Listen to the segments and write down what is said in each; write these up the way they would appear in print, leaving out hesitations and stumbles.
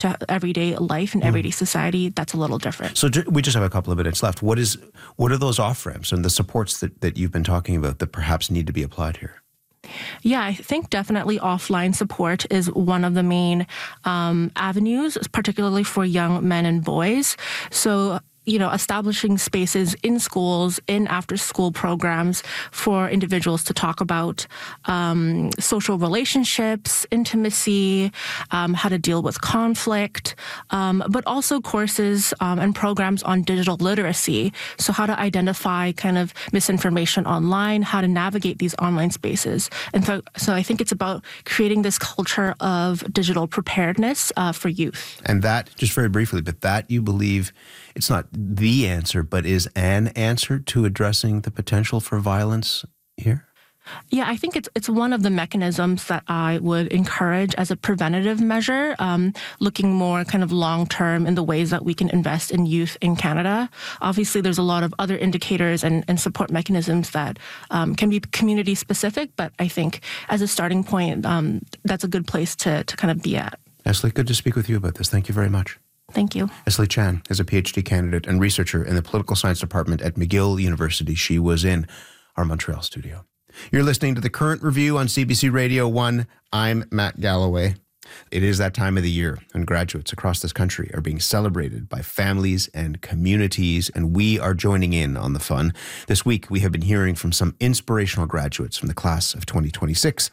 to everyday life and everyday society, that's a little different. So we just have a couple of minutes left. What are those off-ramps and the supports that you've been talking about that perhaps need to be applied here? Yeah, I think definitely offline support is one of the main avenues, particularly for young men and boys. So, establishing spaces in schools, in after-school programs for individuals to talk about social relationships, intimacy, how to deal with conflict, but also courses and programs on digital literacy. So how to identify kind of misinformation online, how to navigate these online spaces. And so I think it's about creating this culture of digital preparedness for youth. And that, just very briefly, but that you believe it's not the answer, but is an answer to addressing the potential for violence here? Yeah, I think it's one of the mechanisms that I would encourage as a preventative measure, looking more kind of long-term in the ways that we can invest in youth in Canada. Obviously, there's a lot of other indicators and support mechanisms that can be community-specific, but I think as a starting point, that's a good place to kind of be at. Esley, good to speak with you about this. Thank you very much. Thank you. Esley Chan is a PhD candidate and researcher in the Political Science Department at McGill University. She was in our Montreal studio. You're listening to The Current Review on CBC Radio 1. I'm Matt Galloway. It is that time of the year when graduates across this country are being celebrated by families and communities, and we are joining in on the fun. This week, we have been hearing from some inspirational graduates from the class of 2026.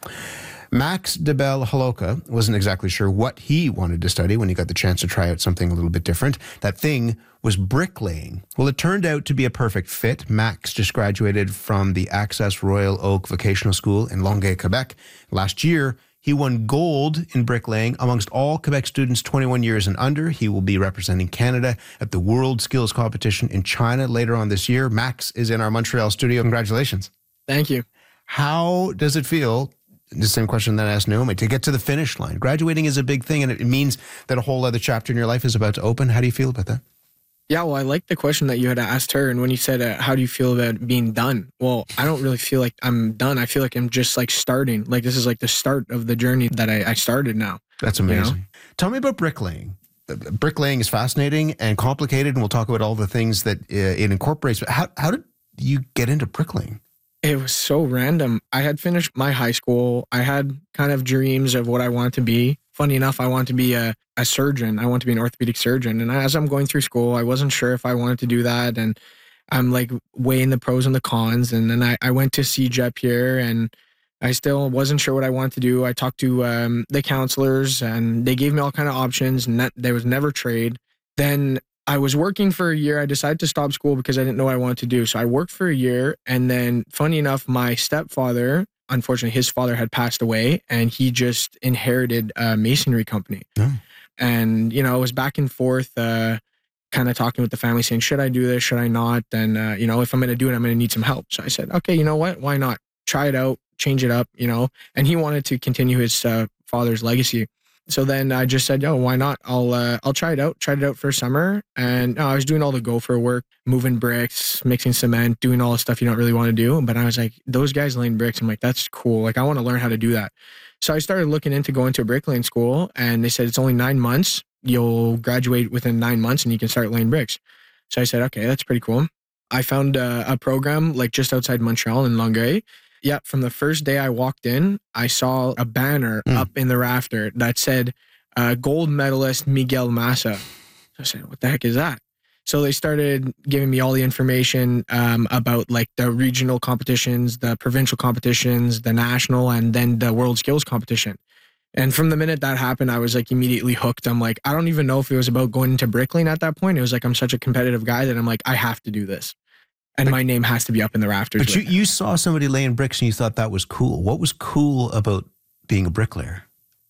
Max DeBell Holoka wasn't exactly sure what he wanted to study when he got the chance to try out something a little bit different. That thing was bricklaying. Well, it turned out to be a perfect fit. Max just graduated from the Access Royal Oak Vocational School in Longueuil, Quebec. Last year, he won gold in bricklaying amongst all Quebec students 21 years and under. He will be representing Canada at the World Skills Competition in China later on this year. Max is in our Montreal studio. Congratulations. Thank you. How does it feel? The same question that I asked Naomi, to get to the finish line. Graduating is a big thing, and it means that a whole other chapter in your life is about to open. How do you feel about that? Yeah, well, I like the question that you had asked her. And when you said, how do you feel about being done? Well, I don't really feel like I'm done. I feel like I'm just like starting. Like this is like the start of the journey that I started now. That's amazing. Tell me about bricklaying. Bricklaying is fascinating and complicated, and we'll talk about all the things that it incorporates. But how did you get into bricklaying? It was so random. I had finished my high school. I had kind of dreams of what I wanted to be. Funny enough, I wanted to be a surgeon. I wanted to be an orthopedic surgeon. And as I'm going through school, I wasn't sure if I wanted to do that. And I'm like weighing the pros and the cons. And then I went to CEGEP here, and I still wasn't sure what I wanted to do. I talked to the counselors, and they gave me all kind of options. And there was never trade. Then I was working for a year. I decided to stop school because I didn't know what I wanted to do. So I worked for a year. And then funny enough, my stepfather, unfortunately, his father had passed away, and he just inherited a masonry company. Oh. And, it was back and forth, kind of talking with the family saying, should I do this? Should I not? And, if I'm going to do it, I'm going to need some help. So I said, okay, you know what? Why not? Try it out, change it up, and he wanted to continue his father's legacy. So then I just said, why not? I'll try it out. Tried it out for summer, and I was doing all the gopher work, moving bricks, mixing cement, doing all the stuff you don't really want to do. But I was like, those guys laying bricks, I'm like, that's cool. Like, I want to learn how to do that. So I started looking into going to a bricklaying school, and they said it's only 9 months. You'll graduate within 9 months, and you can start laying bricks. So I said, okay, that's pretty cool. I found a program like just outside Montreal in Longueuil. Yeah, from the first day I walked in, I saw a banner up in the rafter that said, gold medalist Miguel Massa. So I said, what the heck is that? So they started giving me all the information about like the regional competitions, the provincial competitions, the national, and then the World Skills Competition. And from the minute that happened, I was like immediately hooked. I'm like, I don't even know if it was about going into bricklaying at that point. It was like, I'm such a competitive guy that I'm like, I have to do this. And my name has to be up in the rafters. But you saw somebody laying bricks and you thought that was cool. What was cool about being a bricklayer?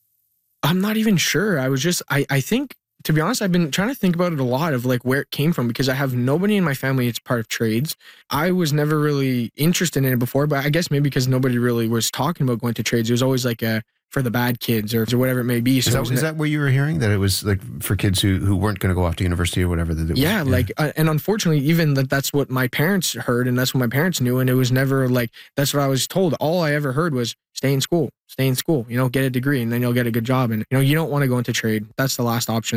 I'm not even sure. I was just, I think, to be honest, I've been trying to think about it a lot of like where it came from, because I have nobody in my family that's part of trades. I was never really interested in it before, but I guess maybe because nobody really was talking about going to trades. It was always like for the bad kids or whatever it may be. So is that what you were hearing? That it was like for kids who weren't going to go off to university or whatever? And unfortunately, even that's what my parents heard, and that's what my parents knew. And it was never like, that's what I was told. All I ever heard was stay in school, get a degree, and then you'll get a good job. And, you don't want to go into trade. That's the last option.